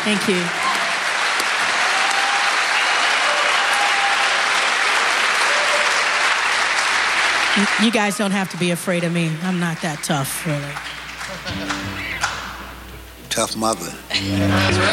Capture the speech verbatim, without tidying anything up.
Thank you. You guys don't have to be afraid of me. I'm not that tough, really. Tough mother. That's right.